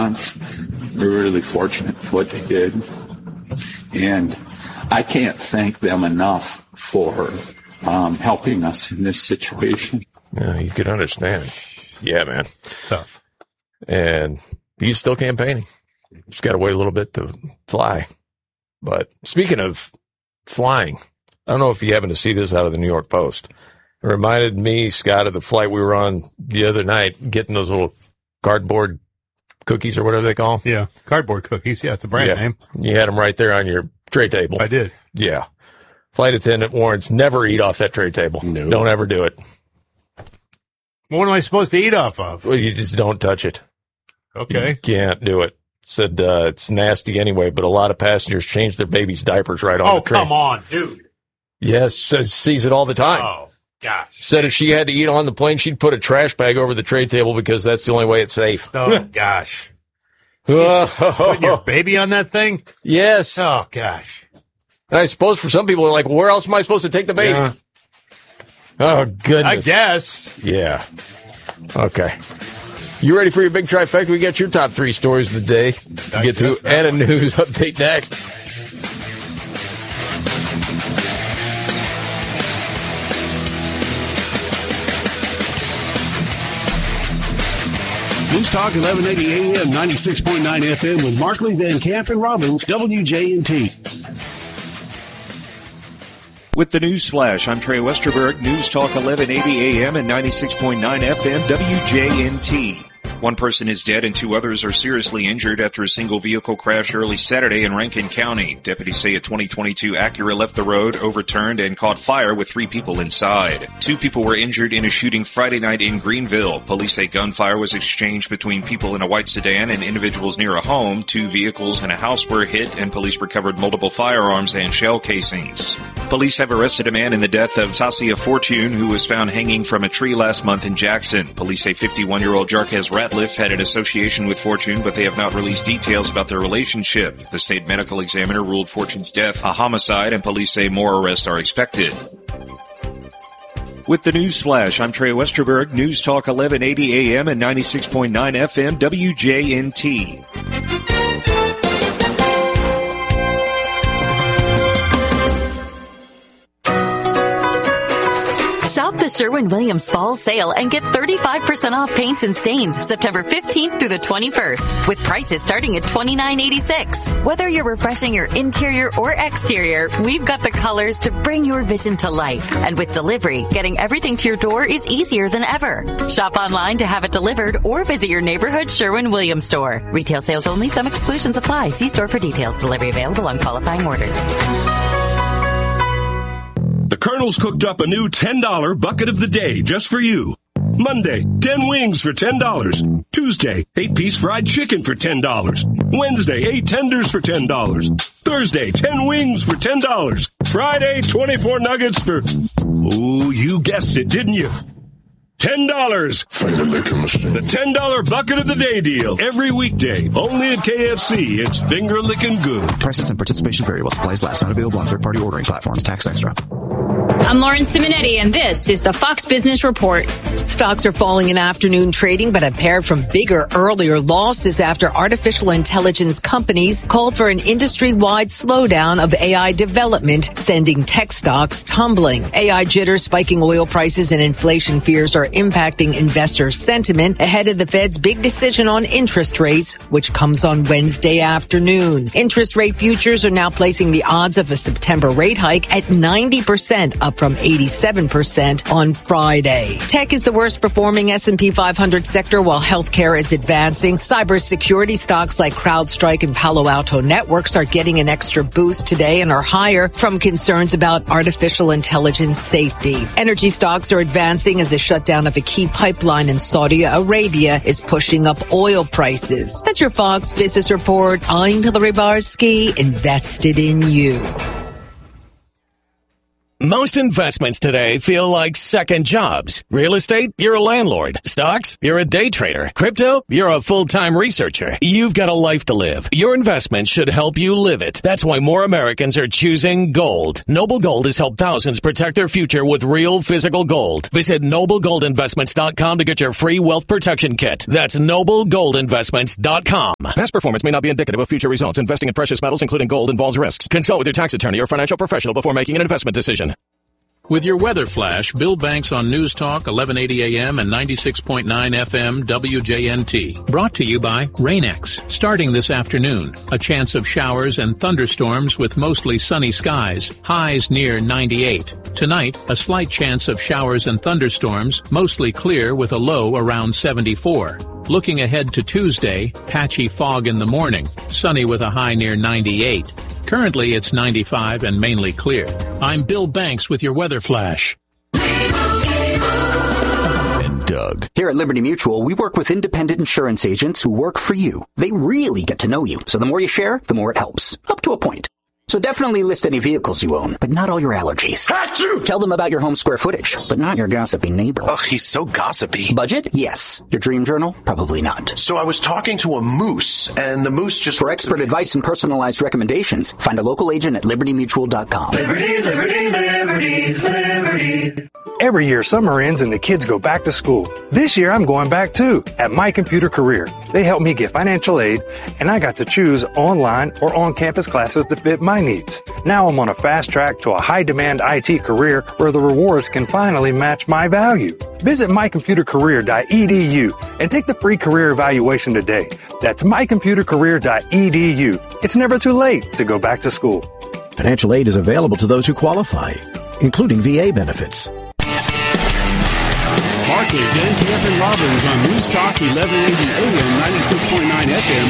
response. We're really fortunate for what they did. And I can't thank them enough for helping us in this situation. Yeah, you can understand. Yeah, man. Tough. And he's still campaigning. Just got to wait a little bit to fly. But speaking of flying, I don't know if you happen to see this out of the New York Post. It reminded me, Scott, of the flight we were on the other night, getting those little cardboard cookies or whatever they call them. Yeah, cardboard cookies. Yeah, it's a brand name. You had them right there on your tray table. I did. Yeah. Flight attendant warns, never eat off that tray table. No. Don't ever do it. What am I supposed to eat off of? Well, you just don't touch it. Okay. You can't do it. Said it's nasty anyway, but a lot of passengers change their babies' diapers right on the tray. Oh, come on, dude. Yes, sees it all the time. Oh, gosh. Said if she had to eat on the plane, she'd put a trash bag over the tray table because that's the only way it's safe. Oh, gosh. Putting your baby on that thing? Yes. Oh, gosh. And I suppose for some people, they're like, where else am I supposed to take the baby? Yeah. Oh, goodness. I guess. Yeah. Okay. You ready for your big trifecta? We got your top 3 stories of the day to get to, and a news update next. News Talk 1180 AM, 96.9 FM with Markley, Van Camp, and Robbins, WJNT. With the News Flash, I'm Trey Westerberg, News Talk 1180 AM and 96.9 FM, WJNT. One person is dead and 2 others are seriously injured after a single vehicle crash early Saturday in Rankin County. Deputies say a 2022 Acura left the road, overturned, and caught fire with 3 people inside. 2 people were injured in a shooting Friday night in Greenville. Police say gunfire was exchanged between people in a white sedan and individuals near a home. 2 vehicles and a house were hit, and police recovered multiple firearms and shell casings. Police have arrested a man in the death of Tasia Fortune, who was found hanging from a tree last month in Jackson. Police say 51-year-old Jarquez Ratliff had an association with Fortune, but they have not released details about their relationship. The state medical examiner ruled Fortune's death a homicide, and police say more arrests are expected. With the News Flash, I'm Trey Westerberg, News Talk 1180 AM and 96.9 FM, WJNT. Shop the Sherwin-Williams Fall Sale and get 35% off paints and stains September 15th through the 21st, with prices starting at $29.86. Whether you're refreshing your interior or exterior, we've got the colors to bring your vision to life. And with delivery, getting everything to your door is easier than ever. Shop online to have it delivered or visit your neighborhood Sherwin-Williams store. Retail sales only. Some exclusions apply. See store for details. Delivery available on qualifying orders. The Colonel's cooked up a new $10 bucket of the day just for you. Monday, 10 wings for $10. Tuesday, 8-piece fried chicken for $10. Wednesday, 8 tenders for $10. Thursday, 10 wings for $10. Friday, 24 nuggets for... Oh, you guessed it, didn't you? $10. Finger licking machine. The $10 bucket of the day deal. Every weekday. Only at KFC. It's finger licking good. Prices and participation vary while supplies last. Not available on third-party ordering platforms. Tax extra. I'm Lauren Simonetti, and this is the Fox Business Report. Stocks are falling in afternoon trading, but have paired from bigger, earlier losses after artificial intelligence companies called for an industry-wide slowdown of AI development, sending tech stocks tumbling. AI jitters, spiking oil prices, and inflation fears are impacting investor sentiment ahead of the Fed's big decision on interest rates, which comes on Wednesday afternoon. Interest rate futures are now placing the odds of a September rate hike at 90%, up from 87% on Friday. Tech is the worst performing S&P 500 sector, while healthcare is advancing. Cybersecurity stocks like CrowdStrike and Palo Alto Networks are getting an extra boost today and are higher from concerns about artificial intelligence safety. Energy stocks are advancing as a shutdown of a key pipeline in Saudi Arabia is pushing up oil prices. That's your Fox Business Report. I'm Hillary Barsky, invested in you. Most investments today feel like second jobs. Real estate, you're a landlord. Stocks, you're a day trader. Crypto, you're a full-time researcher. You've got a life to live. Your investment should help you live it. That's why more Americans are choosing gold. Noble Gold has helped thousands protect their future with real physical gold. Visit NobleGoldInvestments.com to get your free wealth protection kit. That's NobleGoldInvestments.com. Past performance may not be indicative of future results. Investing in precious metals, including gold, involves risks. Consult with your tax attorney or financial professional before making an investment decision. With your weather flash, Bill Banks on News Talk 1180 AM and 96.9 FM WJNT. Brought to you by Rain-X. Starting this afternoon, a chance of showers and thunderstorms with mostly sunny skies. Highs near 98. Tonight, a slight chance of showers and thunderstorms, mostly clear with a low around 74. Looking ahead to Tuesday, patchy fog in the morning, sunny with a high near 98. Currently, it's 95 and mainly clear. I'm Bill Banks with your weather flash. And Doug. Here at Liberty Mutual, we work with independent insurance agents who work for you. They really get to know you, so the more you share, the more it helps. Up to a point. So definitely list any vehicles you own, but not all your allergies. Achoo! Tell them about your home square footage, but not your gossipy neighbor. Ugh, he's so gossipy. Budget? Yes. Your dream journal? Probably not. So I was talking to a moose, and the moose just... For expert advice and personalized recommendations, find a local agent at libertymutual.com. Liberty, liberty, liberty, liberty. Every year, summer ends and the kids go back to school. This year, I'm going back too, at My Computer Career. They helped me get financial aid, and I got to choose online or on-campus classes to fit my needs. Now I'm on a fast track to a high-demand IT career where the rewards can finally match my value. Visit mycomputercareer.edu and take the free career evaluation today. That's mycomputercareer.edu. It's never too late to go back to school. Financial aid is available to those who qualify, including VA benefits. Barkley, Dan Camp, and Robbins on News Talk 1180 AM 96.9 FM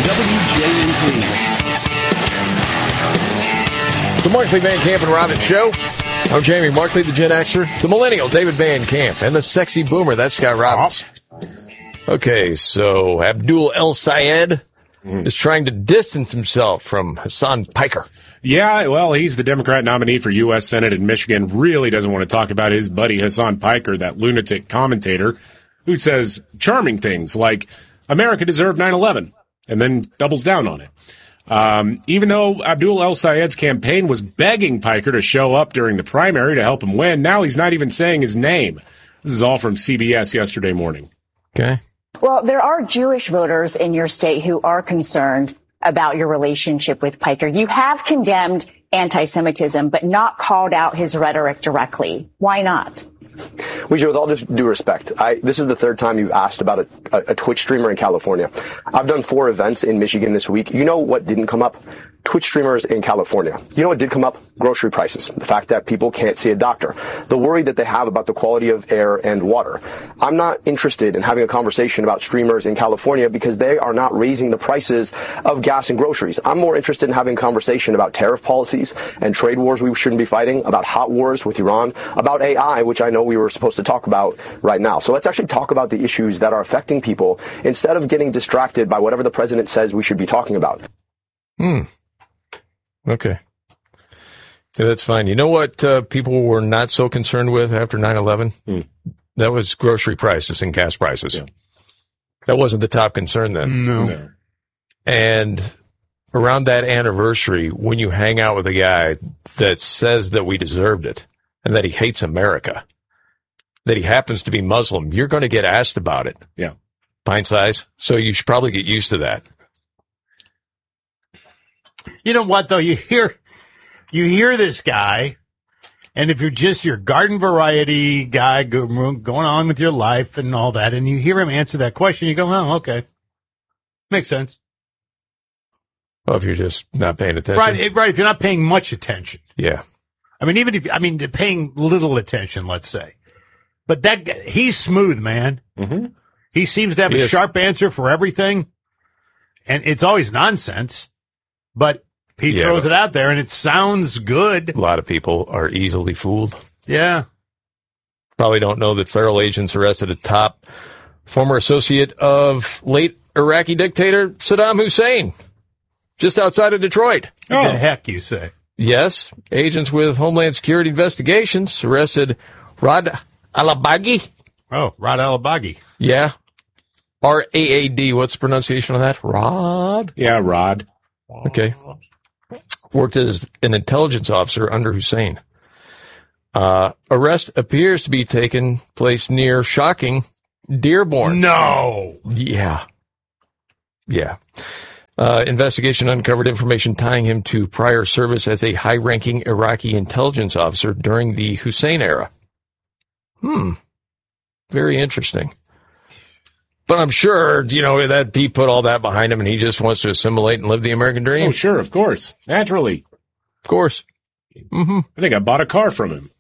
WJNT. The Markley, Van Camp, and Robbins Show. I'm Jamie Markley, the Gen Xer, the Millennial, David Van Camp, and the Sexy Boomer, that's Scott Robbins. Okay, so Abdul El Sayed is trying to distance himself from Hassan Piker. Yeah, well, he's the Democrat nominee for U.S. Senate in Michigan. Really doesn't want to talk about his buddy Hassan Piker, that lunatic commentator who says charming things like America deserved 9/11 and then doubles down on it. Even though Abdul El Sayed's campaign was begging Piker to show up during the primary to help him win, now he's not even saying his name. This is all from CBS yesterday morning. Okay. Well, there are Jewish voters in your state who are concerned about your relationship with Piker. You have condemned anti-Semitism, but not called out his rhetoric directly. Why not? With all due respect, this is the third time you've asked about a Twitch streamer in California. I've done 4 events in Michigan this week. You know what didn't come up? Twitch streamers in California. You know what did come up? Grocery prices. The fact that people can't see a doctor. The worry that they have about the quality of air and water. I'm not interested in having a conversation about streamers in California because they are not raising the prices of gas and groceries. I'm more interested in having a conversation about tariff policies and trade wars we shouldn't be fighting, about hot wars with Iran, about AI, which I know we were supposed to talk about right now. So let's actually talk about the issues that are affecting people instead of getting distracted by whatever the president says we should be talking about. Okay. So that's fine. You know what people were not so concerned with after 9/11? That was grocery prices and gas prices. Yeah. That wasn't the top concern then. No. And around that anniversary, when you hang out with a guy that says that we deserved it and that he hates America, that he happens to be Muslim, you're going to get asked about it. Yeah. Pint size. So you should probably get used to that. You know what, though? You hear this guy, and if you're just your garden variety guy going on with your life and all that, and you hear him answer that question, you go, oh, okay. Makes sense. Well, if you're just not paying attention. Right. If you're not paying much attention. Yeah. I mean, paying little attention, let's say. But that guy, he's smooth, man. Mm-hmm. He seems to have a sharp answer for everything, and it's always nonsense. But he throws it out there, and it sounds good. A lot of people are easily fooled. Yeah. Probably don't know that federal agents arrested a top former associate of late Iraqi dictator Saddam Hussein just outside of Detroit. What the heck, you say? Yes, agents with Homeland Security Investigations arrested Rod Alabagi. Oh, Rod Alabagi. Yeah. R-A-A-D. What's the pronunciation of that? Rod? Yeah, Rod. Okay. Worked as an intelligence officer under Hussein. Arrest appears to be taking place near, shocking, Dearborn. No. Yeah. Yeah. Investigation uncovered information tying him to prior service as a high-ranking Iraqi intelligence officer during the Hussein era. Very interesting. But I'm sure, that he put all that behind him and he just wants to assimilate and live the American dream. Oh, sure, of course. Naturally. Of course. Mm-hmm. I think I bought a car from him.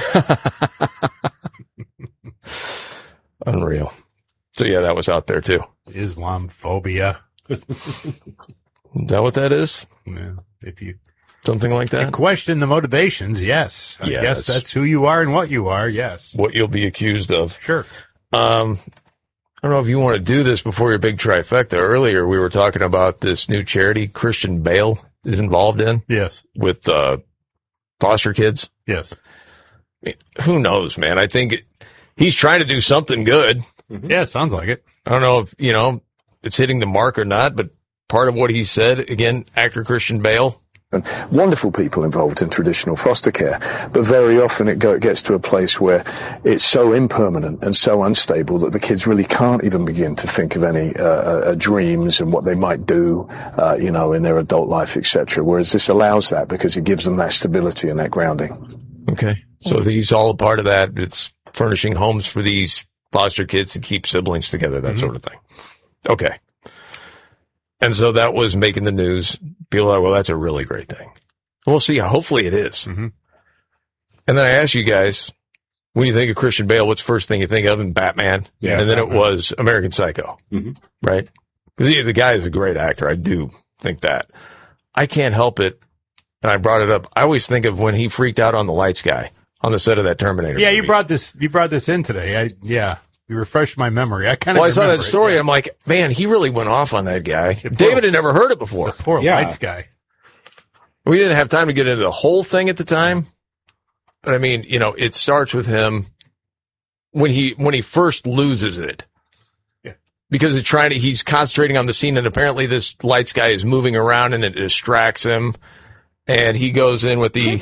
Unreal. So, yeah, that was out there, too. Islamophobia. Is that what that is? Yeah, if you something like that. Question the motivations, yes. I guess that's who you are and what you are, yes. What you'll be accused of. Sure. I don't know if you want to do this before your big trifecta. Earlier, we were talking about this new charity Christian Bale is involved in. Yes. With foster kids. Yes. I mean, who knows, man? I think he's trying to do something good. Mm-hmm. Yeah, sounds like it. I don't know if, it's hitting the mark or not, but part of what he said, again, actor Christian Bale. And wonderful people involved in traditional foster care, but very often it gets to a place where it's so impermanent and so unstable that the kids really can't even begin to think of any dreams and what they might do, in their adult life, etc. Whereas this allows that because it gives them that stability and that grounding. Okay, so he's all a part of that. It's furnishing homes for these foster kids to keep siblings together, that sort of thing. Okay. And so that was making the news. People are, well, that's a really great thing. We'll see. Hopefully it is. Mm-hmm. And then I asked you guys, when you think of Christian Bale, what's the first thing you think of? And Batman. Yeah, and then Batman. It was American Psycho. Mm-hmm. Right? Because the guy is a great actor. I do think that. I can't help it. And I brought it up. I always think of when he freaked out on the lights guy on the set of that Terminator Yeah, movie. you brought this in today. You refreshed my memory. I kind of I saw that story. And I'm like, man, he really went off on that guy. David had never heard it before. The poor lights guy. We didn't have time to get into the whole thing at the time. But I mean, it starts with him when he first loses it. Yeah. Because he's concentrating on the scene, and apparently this lights guy is moving around and it distracts him. And he goes in with the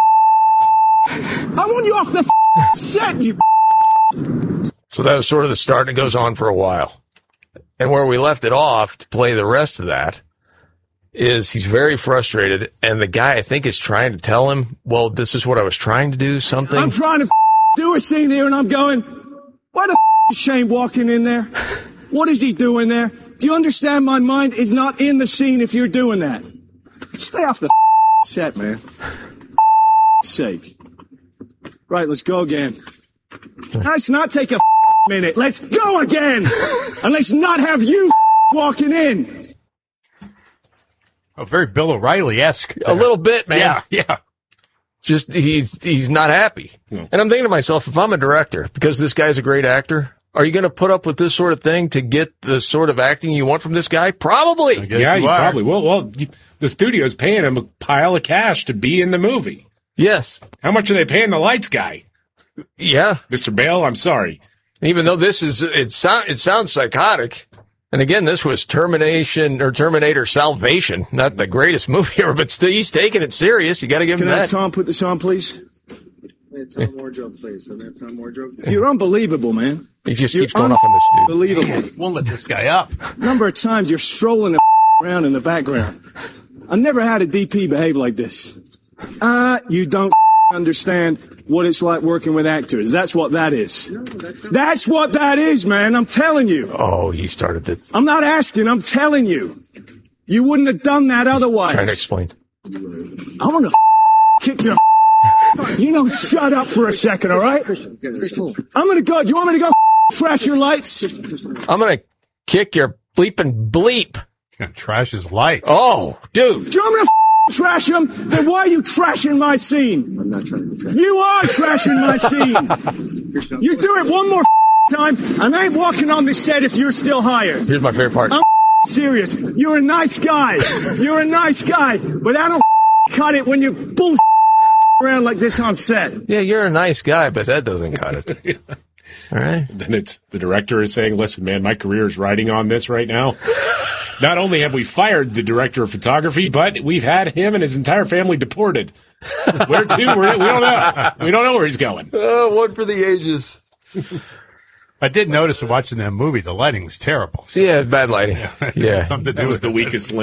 I want you off the set, you. So that was sort of the start, and it goes on for a while. And where we left it off to play the rest of that is he's very frustrated, and the guy, I think, is trying to tell him, well, this is what I was trying to do, something. I'm trying to do a scene here, and I'm going, why the is Shane walking in there? What is he doing there? Do you understand my mind is not in the scene if you're doing that? Stay off the set, man. Sake. Right, let's go again. Let's not take a minute. Let's go again. And let's not have you walking in. Oh, very Bill O'Reilly-esque. A little bit, man. Yeah. Just he's not happy. And I'm thinking to myself, if I'm a director, because this guy's a great actor, are you going to put up with this sort of thing to get the sort of acting you want from this guy? Probably. Yeah, you probably will. Well, the studio's paying him a pile of cash to be in the movie. Yes. How much are they paying the lights guy? Yeah. Mr. Bale, I'm sorry. Even though it sounds psychotic. And again, this was Terminator Salvation. Not the greatest movie ever, but still, he's taking it serious. You got to give him Can I that. have Tom put this on, please? Tom Wardrobe, please. Tom Wardrobe. You're unbelievable, man. He just keeps going off on this dude. Unbelievable. Won't let this guy up. Number of times you're strolling around in the background. I never had a DP behave like this. You don't understand what it's like working with actors. That's what that is. No, that's what that is, man. I'm telling you. Oh, he started it. I'm not asking. I'm telling you. You wouldn't have done that otherwise. Trying to explain. I want to kick your. Shut up for a second, all right? I'm going to go. You want me to go trash your lights? I'm going to kick your bleeping bleep. Trash his lights. Oh, dude. Do you want me to trash them? Then why are you trashing my scene? I'm not trying to trash. You are trashing my scene. You do it one more time, and I ain't walking on this set if you're still hired. Here's my favorite part. I'm serious. You're a nice guy. You're a nice guy, but I don't cut it when you bull around like this on set. Yeah, you're a nice guy, but that doesn't cut it. All right. Then it's the director is saying, listen, man, my career is riding on this right now. Not only have we fired the director of photography, but we've had him and his entire family deported. Where to? We don't know. We don't know where he's going. One for the ages. I did notice watching that movie, the lighting was terrible. Yeah, bad lighting. Yeah. Something to do That was with the it. weakest link.